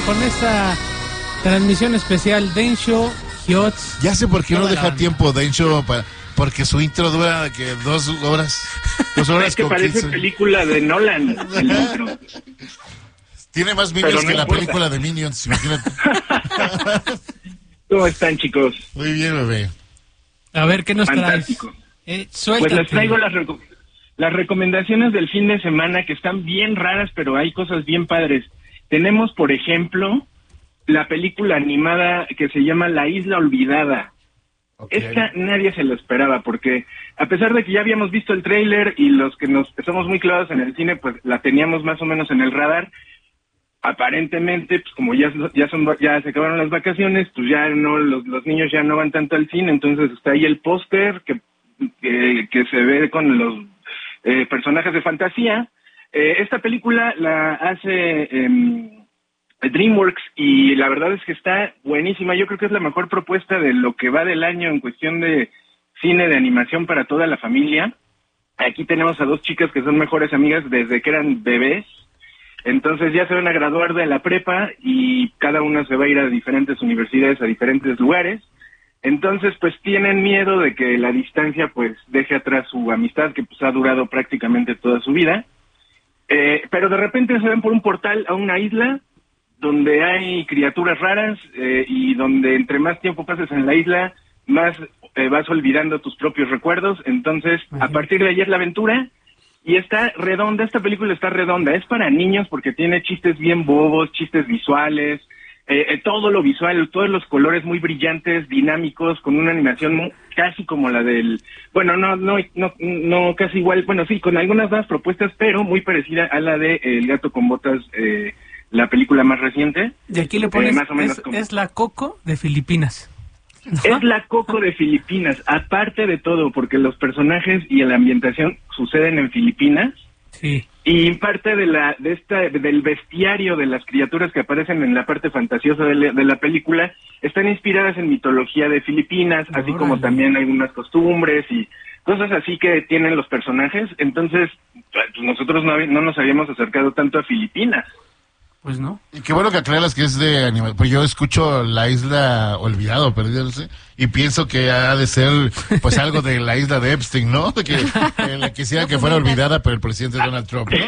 con esta transmisión especial Densho Hyots. Ya sé por qué no deja tiempo Densho, porque su intro dura que 2 horas. 2 horas es que con parece 15. película de Nolan el intro. Tiene más Minions no que la importa. película de Minions, imagínate. ¿Cómo están, chicos? Muy bien, bebé. A ver, ¿qué nos Fantástico. traes? Pues Suéltate. les traigo las recomendaciones del fin de semana, que están bien raras, pero hay cosas bien padres. Tenemos, por ejemplo, la película animada que se llama La Isla Olvidada. Okay. Esta nadie se lo esperaba, porque a pesar de que ya habíamos visto el tráiler y los que nos somos muy clavados en el cine, pues la teníamos más o menos en el radar. Aparentemente, pues como ya se acabaron las vacaciones, pues ya no los niños ya no van tanto al cine, entonces está ahí el póster que se ve con los personajes de fantasía. Esta película la hace DreamWorks y la verdad es que está buenísima. Yo creo que es la mejor propuesta de lo que va del año en cuestión de cine de animación para toda la familia. Aquí tenemos a 2 chicas que son mejores amigas desde que eran bebés. Entonces ya se van a graduar de la prepa y cada una se va a ir a diferentes universidades, a diferentes lugares. Entonces pues tienen miedo de que la distancia pues deje atrás su amistad que pues ha durado prácticamente toda su vida. Pero de repente se ven por un portal a una isla donde hay criaturas raras y donde entre más tiempo pases en la isla, más vas olvidando tus propios recuerdos. Entonces a partir de ahí es la aventura. Y está redonda, esta película está redonda, es para niños porque tiene chistes bien bobos, chistes visuales, todo lo visual, todos los colores muy brillantes, dinámicos, con una animación casi como la del, bueno, no casi igual, bueno sí, con algunas más propuestas, pero muy parecida a la de El gato con botas, la película más reciente. Y aquí le pones, más o menos es la Coco de Filipinas. ¿No? Es la Coco de Filipinas, aparte de todo, porque los personajes y la ambientación suceden en Filipinas. Sí. Y parte del bestiario de las criaturas que aparecen en la parte fantasiosa de la película están inspiradas en mitología de Filipinas, así como también algunas costumbres y cosas así que tienen los personajes. Entonces, pues, nosotros no nos habíamos acercado tanto a Filipinas. Pues no. Y qué bueno que aclaras que es de animación. Pues yo escucho La Isla Olvidada o Perdida, no sé, y pienso que ha de ser pues algo de la isla de Epstein, ¿no? Que la quisiera que fuera olvidada por el presidente Donald Trump, ¿no?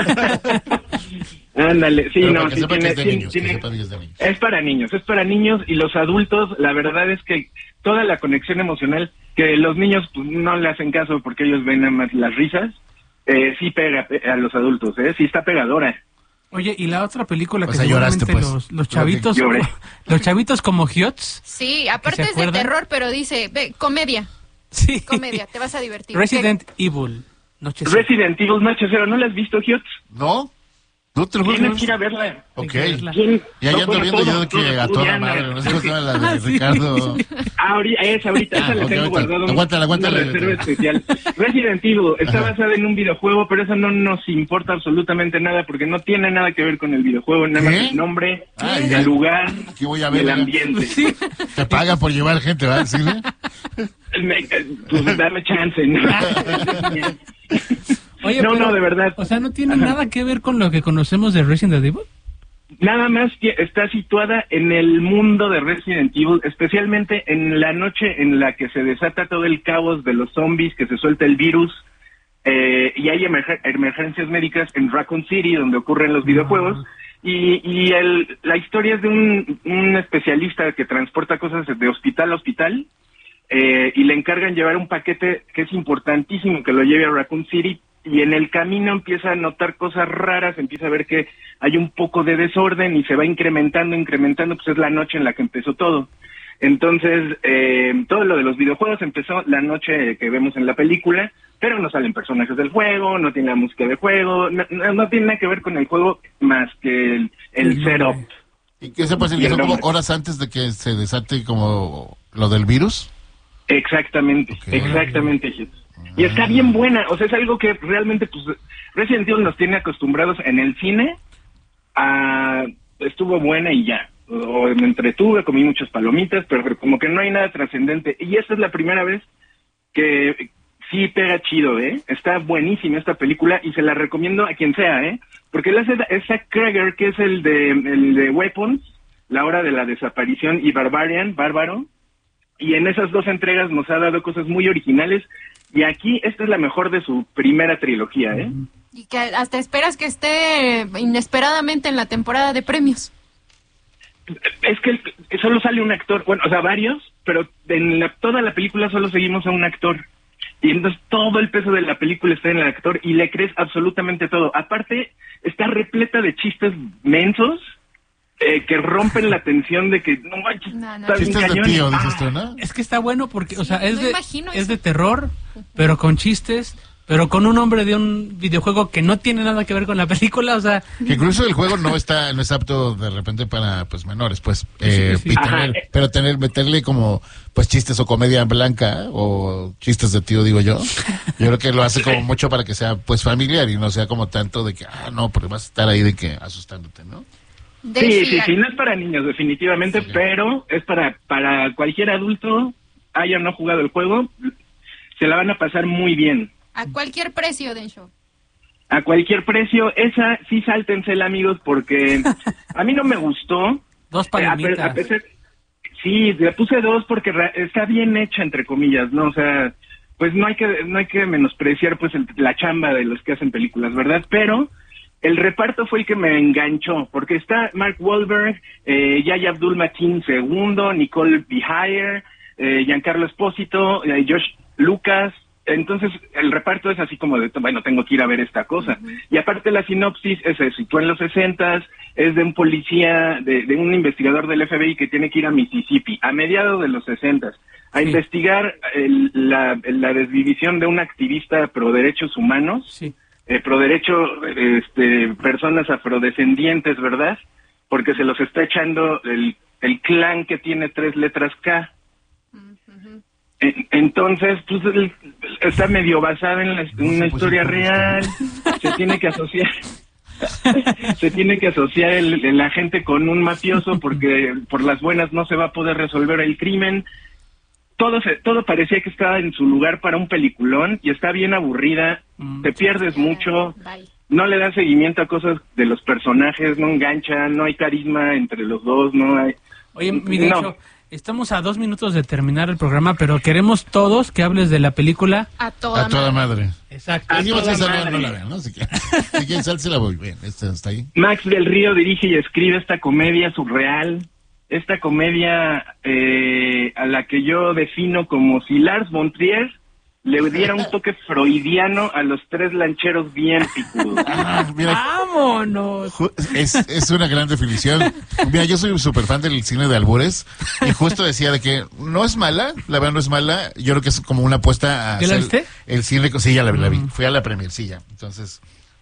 Ándale, sí, pero no, que sí sepa que es de niños, tiene, que sepa que es de niños. es para niños y los adultos, la verdad es que toda la conexión emocional, que los niños pues, no le hacen caso porque ellos ven nada más las risas, sí pega a los adultos, sí está pegadora. Oye, y la otra película O que sea, lloraste, seguramente pues. los chavitos, Lloré. los chavitos como Hyots. Sí, aparte ¿Se es de acuerdan? terror, pero dice, ve, comedia, Sí. comedia, te vas a divertir. Resident Evil. Noche Resident Evil Noche Cero, ¿no la has visto, Hyots? ¿No? ¿No te lo juro? Tienes que ir a verla. Ok. ¿Quién? Ya No, ando bueno, viendo yo todos, de que a todos, toda Diana. madre, no sé cómo se llama la de Ricardo. Ahorita, esa la ok, tengo ahorita. guardada. Aguántala. Una reserva especial. Resident Evil está basada en un videojuego, pero eso no nos importa absolutamente nada porque no tiene nada que ver con el videojuego, nada más ¿Qué? el nombre, ya. el lugar, ¿Qué voy a ver? el ambiente. Te pagan por llevar gente, ¿verdad? ¿Sí? Pues dame chance, ¿no? Oye, No, pero, de verdad. O sea, ¿no tiene nada que ver con lo que conocemos de Resident Evil? Nada más que está situada en el mundo de Resident Evil, especialmente en la noche en la que se desata todo el caos de los zombies, que se suelta el virus, y hay emergencias médicas en Raccoon City, donde ocurren los videojuegos, y la historia es de un especialista que transporta cosas de hospital a hospital, y le encargan llevar un paquete que es importantísimo que lo lleve a Raccoon City, y en el camino empieza a notar cosas raras, empieza a ver que hay un poco de desorden y se va incrementando, pues es la noche en la que empezó todo. Entonces, todo lo de los videojuegos empezó la noche que vemos en la película, pero no salen personajes del juego, no tiene la música del juego, no tiene nada que ver con el juego más que el setup. ¿Y qué se pasa? ¿Son como horas antes de que se desate como lo del virus? Exactamente, Okay. Exactamente. Y está bien buena, o sea, es algo que realmente, pues, Resident Evil nos tiene acostumbrados en el cine estuvo buena y ya. O me entretuve, comí muchas palomitas, pero como que no hay nada trascendente. Y esta es la primera vez que sí pega chido, Está buenísima esta película y se la recomiendo a quien sea, porque él hace esa Kreger, que es el de Weapons, La Hora de la Desaparición, y Bárbaro, y en esas dos entregas nos ha dado cosas muy originales, y aquí esta es la mejor de su primera trilogía, Y que hasta esperas que esté inesperadamente en la temporada de premios. Es que solo sale un actor, bueno, o sea, varios, pero en toda la película solo seguimos a un actor. Y entonces todo el peso de la película está en el actor y le crees absolutamente todo. Aparte, está repleta de chistes mensos que rompen la tensión de que no manches, está bien Chistes de cañón. tío, dices tú, ¿no? Es que está bueno porque, o sea, no imagino es eso. de terror, pero con chistes, pero con un hombre de un videojuego que no tiene nada que ver con la película, o sea... Que incluso el juego no es apto de repente para pues menores, pues Sí. y pero meterle como pues chistes o comedia blanca o chistes de tío, digo yo creo que lo hace como mucho para que sea pues familiar y no sea como tanto de que no, porque vas a estar ahí de que asustándote, ¿no? Sí, no es para niños definitivamente, Sí. pero es para cualquier adulto, haya o no jugado el juego, se la van a pasar muy bien. A cualquier precio, Densho. A cualquier precio, esa sí sáltensela, amigos, porque a mí no me gustó. 2 palomitas. Sí, le puse 2 porque está bien hecha, entre comillas, ¿no? O sea, pues no hay que menospreciar pues la chamba de los que hacen películas, ¿verdad? Pero el reparto fue el que me enganchó, porque está Mark Wahlberg, Yahya Abdul-Mateen II, Nicole Bihar, Giancarlo Espósito, Josh Lucas. Entonces, el reparto es así como de, bueno, tengo que ir a ver esta cosa. Y aparte la sinopsis se sitúa en los 60s, es de un policía, de un investigador del FBI que tiene que ir a Mississippi, a mediados de los 60s, a investigar la desdivisión de un activista pro derechos humanos, Sí. pro derecho, personas afrodescendientes, ¿verdad? Porque se los está echando el clan que tiene 3 letras K. Entonces, pues está medio basada en una historia real, se tiene que asociar el agente con un mafioso porque por las buenas no se va a poder resolver el crimen. Todo parecía que estaba en su lugar para un peliculón y está bien aburrida, te pierdes mucho, Bye. no le da seguimiento a cosas de los personajes, no engancha, no hay carisma entre los dos, no hay... Oye, mi Dencho, estamos a 2 minutos de terminar el programa, pero queremos todos que hables de la película. A toda madre. Exacto. A Dijimos que toda esa madre. no la vean, ¿no? Si quieren sársela voy bien, esta está ahí. Max del Río dirige y escribe esta comedia surreal, esta comedia a la que yo defino como si Lars von Trier le diera un toque freudiano a los 3 lancheros bien picudos. Mira, ¡Vámonos! es una gran definición. Mira, yo soy súper fan del cine de albures y justo decía de que no es mala, la verdad no es mala. Yo creo que es como una apuesta a ¿Ya la hacer viste? el cine. Sí, ya la vi. Fui a la premier, sí, ya. Entonces,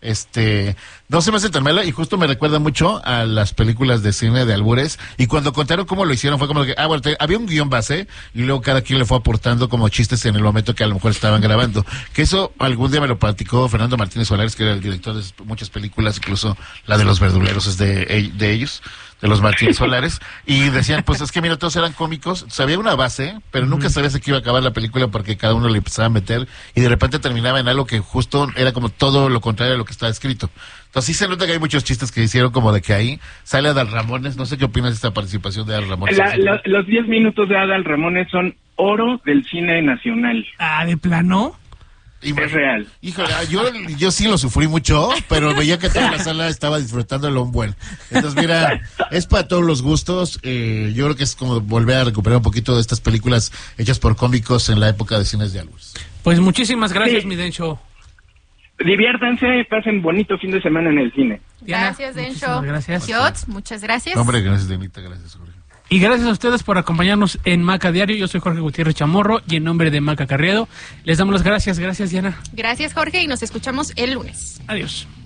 no se me hace tan mala y justo me recuerda mucho a las películas de cine de albures y cuando contaron cómo lo hicieron fue como que, bueno, había un guión base y luego cada quien le fue aportando como chistes en el momento que a lo mejor estaban grabando. Que eso algún día me lo platicó Fernando Martínez Solares, que era el director de muchas películas, incluso la de Los Verduleros es de ellos, de los Martínez Solares, y decían, pues es que mira, todos eran cómicos, sabía una base, pero nunca sabías que iba a acabar la película porque cada uno le empezaba a meter y de repente terminaba en algo que justo era como todo lo contrario a lo que estaba escrito. Entonces sí se nota que hay muchos chistes que hicieron como de que ahí sale Adal Ramones. No sé qué opinas de esta participación de Adal Ramones. Los 10 minutos de Adal Ramones son oro del cine nacional. Ah, ¿de plano? Es real. Híjole, yo sí lo sufrí mucho, pero veía que toda la sala estaba disfrutándolo un buen. Entonces, mira, es para todos los gustos. Yo creo que es como volver a recuperar un poquito de estas películas hechas por cómicos en la época de cines de albures. Pues muchísimas gracias, Sí. mi Dencho. Diviértanse, pasen bonito fin de semana en el cine. Diana, Gracias, Densho. muchísimas gracias. Yots, muchas gracias. Hombre, gracias, Denita, gracias, Jorge. Y gracias a ustedes por acompañarnos en Maca Diario. Yo soy Jorge Gutiérrez Chamorro y en nombre de Maca Carriedo les damos las gracias. Gracias, Diana. Gracias, Jorge, y nos escuchamos el lunes. Adiós.